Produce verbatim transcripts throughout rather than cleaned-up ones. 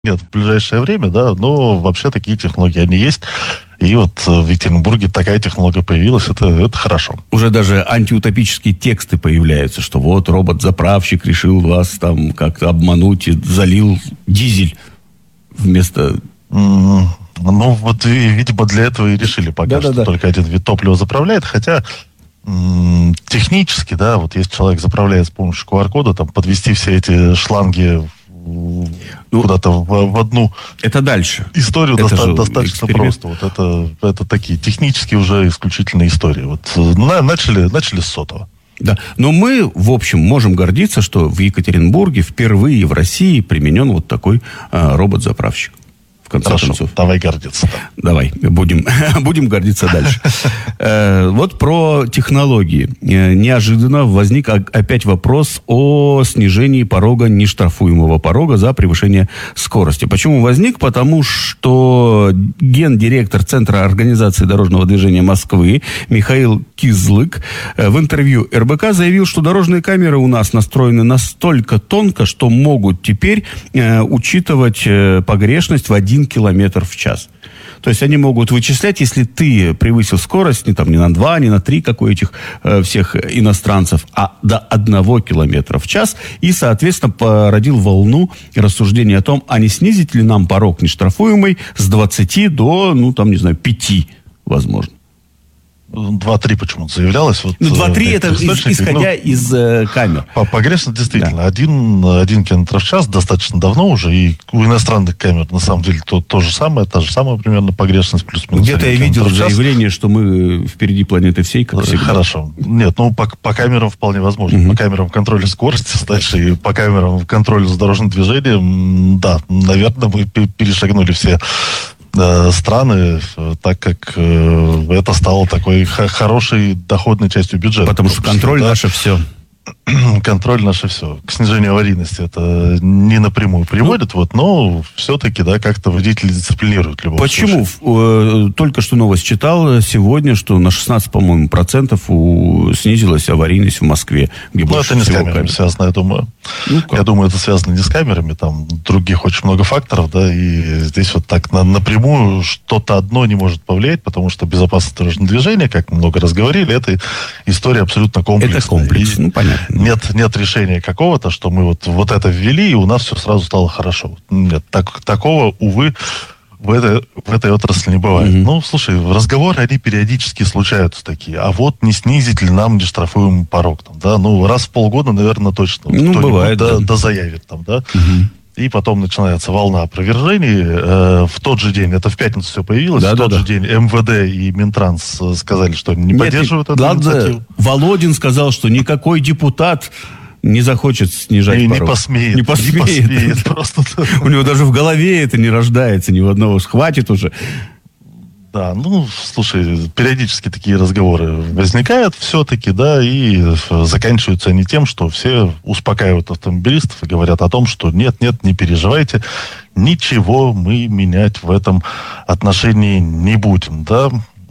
нет в ближайшее время, да, но вообще такие технологии, они есть. И вот в Екатеринбурге такая технология появилась, это, это хорошо. Уже даже антиутопические тексты появляются, что вот робот-заправщик решил вас там как-то обмануть и залил дизель вместо... Mm, ну, вот, видимо, для этого и решили пока да, что да, да. только один вид топлива заправляет, хотя м- технически, да, вот если человек заправляет с помощью ку ар кода, там, подвести все эти шланги ну, куда-то в, в одну это дальше. историю это доста- достаточно эксперимент. Просто. Вот это, это такие технически уже исключительные истории. Вот на, начали, начали с сотого. Да. Но мы, в общем, можем гордиться, что в Екатеринбурге впервые в России применен вот такой а, робот-заправщик. В конце Хорошо, концов. Давай гордиться. Да. Давай, будем, будем гордиться дальше. Вот про технологии. Неожиданно возник опять вопрос о снижении порога, нештрафуемого порога за превышение скорости. Почему возник? Потому что гендиректор Центра организации дорожного движения Москвы Михаил Кизлык в интервью эр бэ ка заявил, что дорожные камеры у нас настроены настолько тонко, что могут теперь учитывать погрешность в один километр в час. То есть они могут вычислять, если ты превысил скорость не, там, не на два, не на три, как у этих э, всех иностранцев, а до одного километра в час. И, соответственно, породил волну рассуждений о том, а не снизить ли нам порог нештрафуемый с двадцати до, ну, там, не знаю, пяти, возможно. два-три почему-то заявлялось. Вот, ну, два-три это из, исходя ну, из э, камер. Погрешность действительно. Да. Один, один километр в час достаточно давно уже. И у иностранных камер на самом деле то, то же самое. Та же самая примерно погрешность плюс-минус. Где-то я видел заявление, что мы впереди планеты всей, как всегда. Хорошо. Нет, ну по, по камерам вполне возможно. Угу. По камерам контроля скорости, дальше и по камерам контроля за дорожным движением, да, наверное, мы перешагнули все страны, так как э, это стало такой х- хорошей доходной частью бюджета. Потому что контроль да? наше все. Контроль наше все. К снижению аварийности это не напрямую приводит, ну, вот, но все-таки, да, как-то водители дисциплинируют в любом Почему? случае. Э, только что новость читал сегодня, что на шестнадцать, по-моему, процентов у... снизилась аварийность в Москве. Где ну, это не с камерами камер. связано, я думаю. Ну, я думаю, это связано не с камерами, там других очень много факторов, да, и здесь вот так на, напрямую что-то одно не может повлиять, потому что безопасность дорожного движения, как мы много раз говорили, это история абсолютно комплексная. Это комплекс, и ну, понятно. Нет, нет решения какого-то, что мы вот, вот это ввели, и у нас все сразу стало хорошо. Нет, так, такого, увы, в этой, в этой отрасли не бывает. Mm-hmm. Ну, слушай, разговоры, они периодически случаются такие. А вот не снизить ли нам нештрафуемый порог? Там, да? Ну, раз в полгода, наверное, точно. Ну, бывает, да, да. да заявит там, да? Mm-hmm. И потом начинается волна опровержений. Э, в тот же день, это в пятницу все появилось, да, в да, тот да. же день эм вэ дэ и Минтранс сказали, что не Нет, поддерживают эту ладно, инициативу. Володин сказал, что никакой депутат не захочет снижать не, порог. Не посмеет. Не посмеет. Не посмеет просто. У него даже в голове это не рождается ни в одного. Хватит уже. Да, ну, слушай, периодически такие разговоры возникают все-таки, да, и заканчиваются они тем, что все успокаивают автомобилистов и говорят о том, что нет, нет, не переживайте, ничего мы менять в этом отношении не будем, да.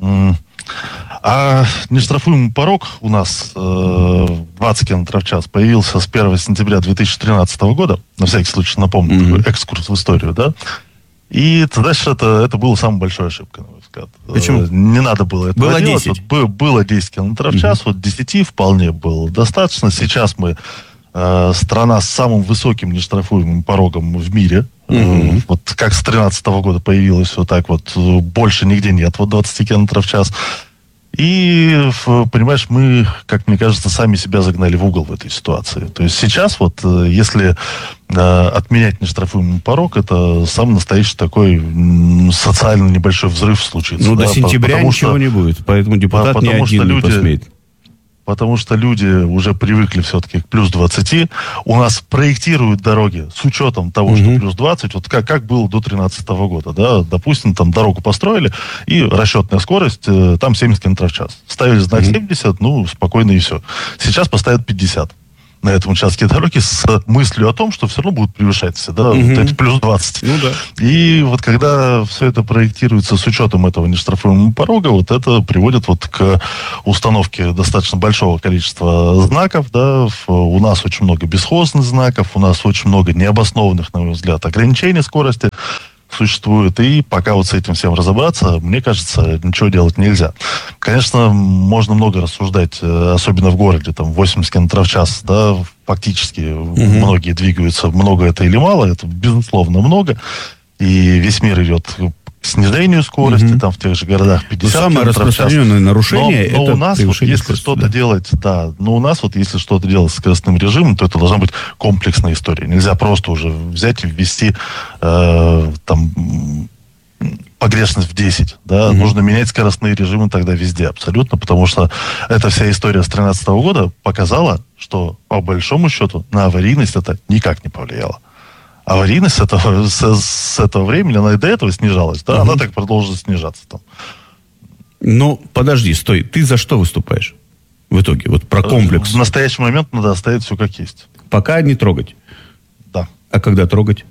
А нештрафуемый порог у нас э, двадцать километров в час появился с первого сентября две тысячи тринадцатого года, на всякий случай напомню, mm-hmm. такой экскурс в историю, да. И дальше это, это была самая большая ошибка, на мой взгляд. Почему? Не надо было этого было делать. десять. Вот, было десять километров в час, mm-hmm. вот десять вполне было достаточно. Сейчас мы э, страна с самым высоким нештрафуемым порогом в мире. Mm-hmm. Э, вот как с тринадцатого года появилось вот так вот, больше нигде нет, вот двадцать километров в час. И, понимаешь, мы, как мне кажется, сами себя загнали в угол в этой ситуации. То есть сейчас вот, если э, отменять нештрафуемый порог, это самый настоящий такой м, социально небольшой взрыв случится. Ну, да, до сентября потому ничего что, не будет, поэтому депутат потому ни один люди, не посмеет. Потому что люди уже привыкли все-таки к плюс двадцати. У нас проектируют дороги с учетом того, mm-hmm. что плюс двадцать. Вот как, как было до тринадцатого года. Да? Допустим, там дорогу построили, и расчетная скорость э, там семьдесят километров в час. Ставили знак mm-hmm. семьдесят, ну, спокойно и все. Сейчас поставят пятьдесят. на этом участке дороги с мыслью о том, что все равно будут превышать все, да, mm-hmm. вот эти плюс двадцать. Ну, да. И вот когда все это проектируется с учетом этого нештрафуемого порога, вот это приводит вот к установке достаточно большого количества знаков, да, у нас очень много бесхозных знаков, у нас очень много необоснованных, на мой взгляд, ограничений скорости существует, и пока вот с этим всем разобраться, мне кажется, ничего делать нельзя. Конечно, можно много рассуждать, особенно в городе, там, восемьдесят километров в час, да, фактически угу. многие двигаются, много это или мало, это, безусловно, много, и весь мир идет к снижению скорости, угу. там, в тех же городах пятьдесят самое километров в час. Распространенное нарушение, но, но это у нас, вот, если что-то делать, да, но у нас, вот, если что-то делать с скоростным режимом, то это должна быть комплексная история. Нельзя просто уже взять и ввести, э, там, погрешность в десять, да, mm-hmm. нужно менять скоростные режимы тогда везде, абсолютно, потому что эта вся история с две тысячи тринадцатого года показала, что, по большому счету, на аварийность это никак не повлияло. Аварийность с этого, с, с этого времени, она и до этого снижалась, да, uh-huh. она так продолжит снижаться там. Ну, подожди, стой, ты за что выступаешь в итоге? Вот про комплекс. В настоящий момент надо оставить все как есть. Пока не трогать? Да. А когда трогать?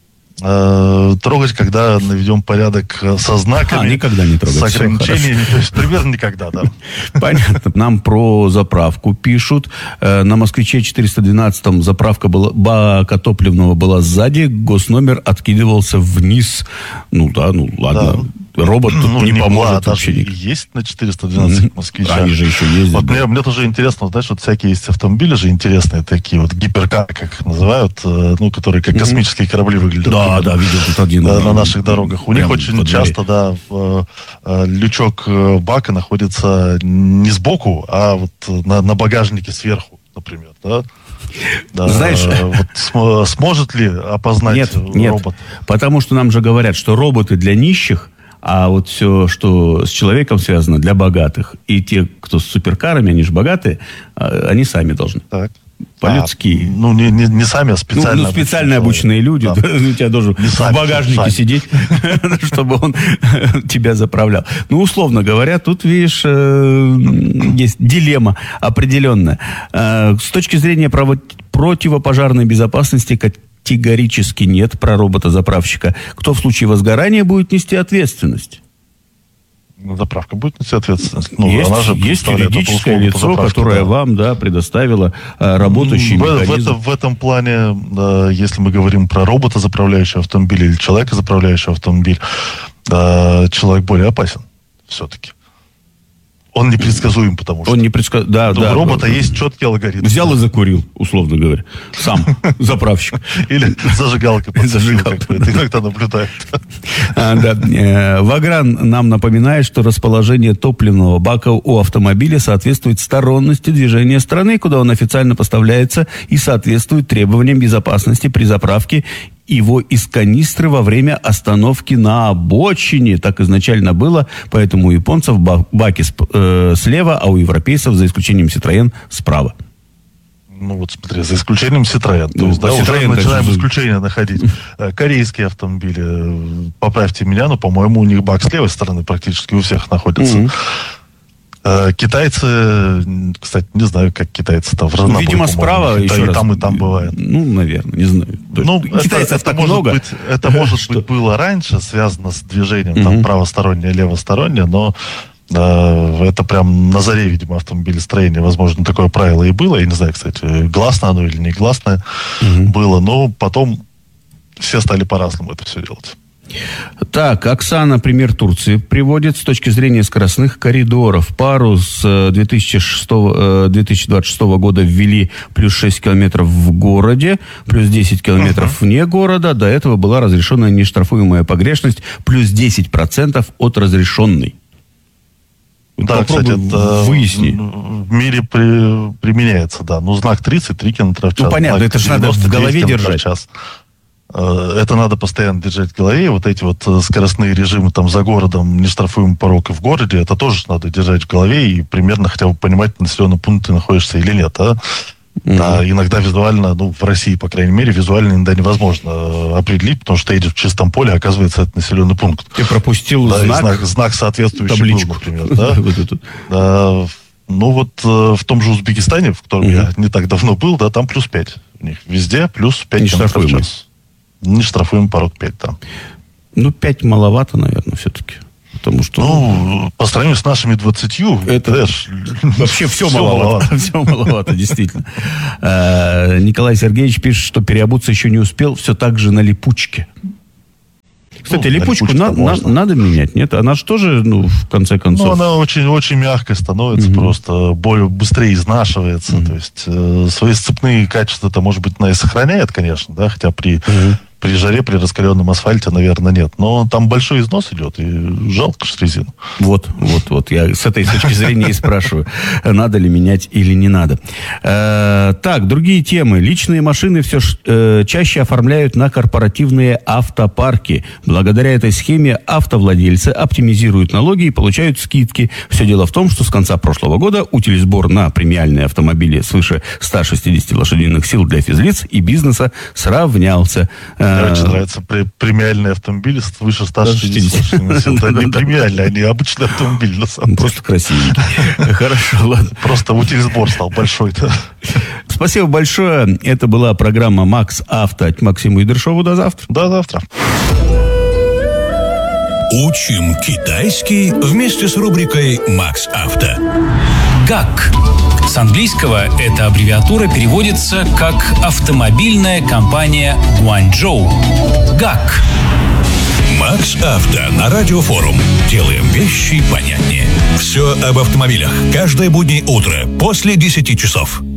Трогать, когда наведем порядок со знаками, а, никогда не трогать. С ограничениями, то есть примерно никогда, да. Понятно. Нам про заправку пишут. На Москвиче четыреста двенадцатом заправка была, бака топливного была сзади, госномер откидывался вниз. Ну да, ну ладно. Да. Робот тут ну, не, не поможет вообще. Есть на четыреста двенадцать москвичах. Они же еще ездят. Вот мне, мне тоже интересно, знаешь, вот всякие есть автомобили же интересные такие, вот гиперкары, как их называют, ну, которые как космические корабли выглядят. Да, например, да, видел тут один. Да, на наших дорогах. У них очень часто, да, в, э, лючок бака находится не сбоку, а вот на, на багажнике сверху, например, да. Да, знаешь, вот см, сможет ли опознать нет, робот? Нет, потому что нам же говорят, что роботы для нищих, а вот все, что с человеком связано, для богатых. И те, кто с суперкарами, они же богатые, они сами должны. Так. По-людски. А, ну, не, не, не сами, а специально. Ну, ну специально обученные люди. Да. У тебя должен в багажнике сидеть, чтобы он тебя заправлял. Ну, условно говоря, тут, видишь, есть дилемма определенная. С точки зрения противопожарной безопасности, категорически нет про робота-заправщика. Кто в случае возгорания будет нести ответственность? Заправка будет нести ответственность. Ну, есть она же есть юридическое лицо, которое да. вам да, предоставило а, работающий в, механизм. В, это, в этом плане, да, если мы говорим про робота, заправляющего автомобиль, или человека, заправляющего автомобиль, да, человек более опасен все-таки. Он непредсказуем, потому что... Он не предсказ... да, ну, да, у робота да. есть четкий алгоритм. Взял и закурил, условно говоря. Сам, заправщик. Или зажигалкой подсветил, как это иногда наблюдает. Вагран нам напоминает, что расположение топливного бака у автомобиля соответствует сторонности движения страны, куда он официально поставляется, и соответствует требованиям безопасности при заправке его из канистры во время остановки на обочине. Так изначально было, поэтому у японцев баки э, слева, а у европейцев, за исключением Citroёn, справа. Ну вот смотри, за исключением Citroёn. То ну, есть, да, Citroёn уже начинаем даже... исключения находить. Корейские автомобили, поправьте меня, но, по-моему, у них бак с левой стороны практически у всех находится. Mm-hmm. Китайцы, кстати, не знаю, как китайцы там в разнобой, ну, видимо, справа и, еще и раз. там, и там бывает. Ну, наверное, не знаю. Ну, китайцев это, так это много. Быть, это, может что? быть, было раньше, связано с движением, угу. там, правостороннее, левостороннее, но э, это прям на заре, видимо, автомобилестроения, возможно, такое правило и было. Я не знаю, кстати, гласное оно или не гласное угу. было, но потом все стали по-разному это все делать. Так, Оксана пример Турции приводит с точки зрения скоростных коридоров. Пару с две тысячи двадцать шестого года ввели плюс шесть километров в городе, плюс десять километров uh-huh. вне города. До этого была разрешенная нештрафуемая погрешность плюс десять процентов от разрешенной. Да, попробуй кстати, это выясни. В мире при, применяется, да. Ну, знак тридцать три километра в час. Ну, понятно, это же надо в голове держать. Это надо постоянно держать в голове. Вот эти вот скоростные режимы там за городом, нештрафуемый порог в городе, это тоже надо держать в голове и примерно хотя бы понимать, в населенном пункте ты находишься или нет. А? Mm-hmm. А иногда визуально, ну, в России, по крайней мере, визуально иногда невозможно определить, потому что едешь в чистом поле, а оказывается, это населенный пункт. Ты пропустил да, знак, знак, знак соответствующий табличку. был, например. Да? Да. Ну вот э, в том же Узбекистане, в котором угу. я не так давно был, да, там плюс пять. У них везде плюс пять километров в час. Нештрафуемый порог пять, да. Ну, пять маловато, наверное, все-таки. Потому что... Ну, по сравнению с нашими двадцатью, это знаешь, вообще все, все маловато. маловато. Все маловато, действительно. Николай Сергеевич пишет, что переобуться еще не успел, все так же на липучке. Кстати, ну, липучку на, на, надо менять, нет? Она же тоже, ну, в конце концов... Ну, она очень-очень мягкой становится, mm-hmm. просто более быстрее изнашивается. Mm-hmm. То есть э, свои сцепные качества-то, может быть, она и сохраняет, конечно, да, хотя при... Mm-hmm. При жаре, при раскаленном асфальте, наверное, нет. Но там большой износ идет, и жалко же резину. Вот, вот, вот. Я с этой точки зрения и спрашиваю, надо ли менять или не надо. Э, так, другие темы. Личные машины все э, чаще оформляют на корпоративные автопарки. Благодаря этой схеме автовладельцы оптимизируют налоги и получают скидки. Все дело в том, что с конца прошлого года утилизбор на премиальные автомобили свыше ста шестидесяти лошадиных сил для физлиц и бизнеса сравнялся. Мне очень нравится премиальные автомобили свыше ста шестидесяти. Это не премиальные, они обычные автомобили, на самом деле. Просто красивенькие. Хорошо, ладно. Просто утилизбор стал большой. Спасибо большое. Это была программа «Макс Авто». Максиму Идершову до завтра. До завтра. Учим китайский вместе с рубрикой «Макс Авто». ГАК. С английского эта аббревиатура переводится как «Автомобильная компания Гуанчжоу». ГАК. Макс Авто на Радиофорум. Делаем вещи понятнее. Все об автомобилях. Каждое буднее утро после десяти часов.